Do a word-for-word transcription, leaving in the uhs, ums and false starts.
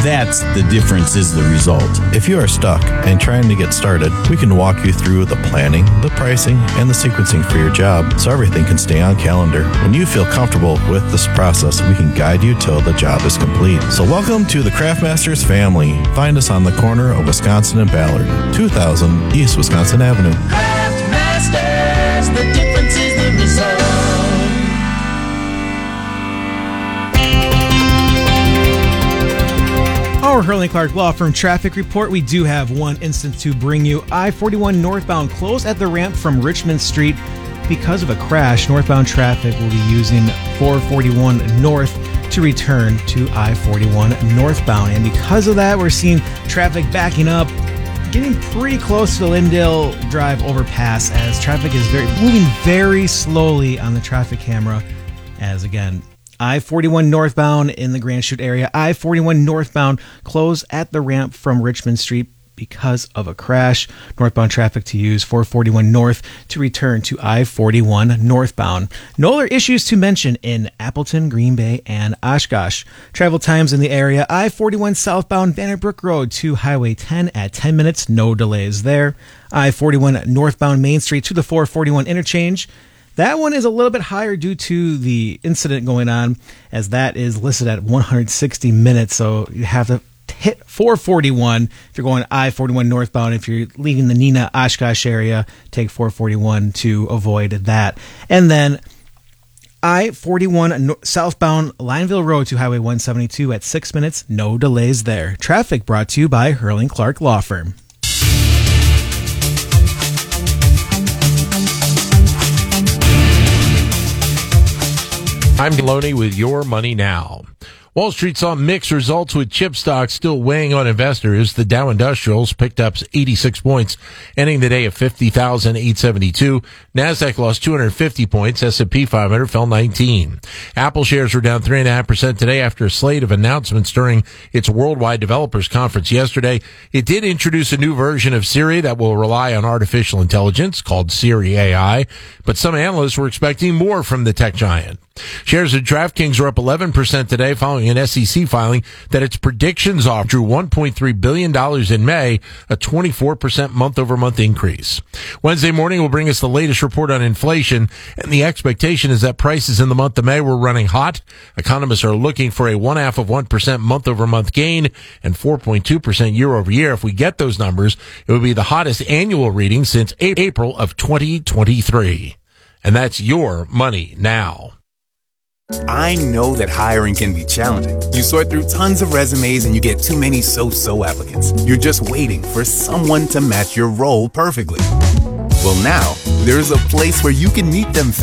That's the difference is the result. If you are stuck and trying to get started, we can walk you through the planning, the pricing, and the sequencing for your job so everything can stay on calendar. When you feel comfortable with this process, we can guide you till the job is complete. So welcome to the Craftmasters family. Find us on the corner of Wisconsin and Ballard, two thousand East Wisconsin Avenue. Craftmasters, the difference is the result. Our Hurley Clark Law Firm traffic report. We do have one instance to bring you. I forty-one northbound closed at the ramp from Richmond Street because of a crash. Northbound traffic will be using four forty-one north to return to I forty-one northbound. And because of that, we're seeing traffic backing up, getting pretty close to the Lindale Drive overpass as traffic is very moving very slowly on the traffic camera. As again, I forty-one northbound in the Grand Chute area. I forty-one northbound closed at the ramp from Richmond Street because of a crash. Northbound traffic to use four forty-one north to return to I forty-one northbound. No other issues to mention in Appleton, Green Bay, and Oshkosh. Travel times in the area. I forty-one southbound Bannerbrook Road to Highway ten at ten minutes. No delays there. I forty-one northbound Main Street to the four forty-one interchange. That one is a little bit higher due to the incident going on, as that is listed at one hundred sixty minutes. So you have to hit four forty-one if you're going I forty-one northbound. If you're leaving the Neenah Oshkosh area, take four forty-one to avoid that. And then I forty-one no- southbound Lineville Road to Highway one seventy-two at six minutes. No delays there. Traffic brought to you by Hurley Clark Law Firm. I'm Deloney with Your Money Now. Wall Street saw mixed results with chip stocks still weighing on investors. The Dow Industrials picked up eighty-six points, ending the day at fifty thousand eight hundred seventy-two. NASDAQ lost two hundred fifty points. S and P five hundred fell nineteen. Apple shares were down three point five percent today after a slate of announcements during its Worldwide Developers Conference yesterday. It did introduce a new version of Siri that will rely on artificial intelligence called Siri A I, but some analysts were expecting more from the tech giant. Shares of DraftKings are up eleven percent today following an S E C filing that its predictions offer drew one point three billion dollars in May, a twenty-four percent month-over-month increase. Wednesday morning will bring us the latest report on inflation, and the expectation is that prices in the month of May were running hot. Economists are looking for a one-half of one percent month-over-month gain and four point two percent year-over-year. If we get those numbers, it would be the hottest annual reading since April of twenty twenty-three. And that's Your Money Now. I know that hiring can be challenging. You sort through tons of resumes and you get too many so-so applicants. You're just waiting for someone to match your role perfectly. Well, now, there's a place where you can meet them fast.